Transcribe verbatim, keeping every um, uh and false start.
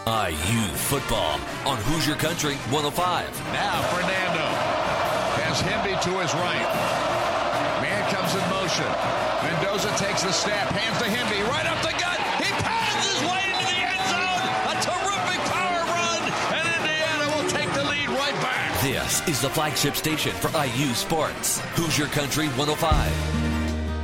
I U football on Hoosier Country one oh five. Now Fernando has Hemby to his right. Man comes in motion. Mendoza takes the snap, hands to Hemby, right up the gut. He pounds his way into the end zone. A terrific power run, and Indiana will take the lead right back. This is the flagship station for I U Sports. Hoosier Country one oh five.